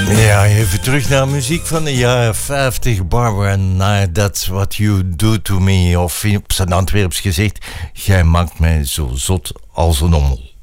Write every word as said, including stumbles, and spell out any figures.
Ja, even terug naar muziek van de jaren vijftig. Barbara Knight, That's What You Do To Me. Of op zijn Antwerps gezegd, jij maakt mij zo zot als een ommel.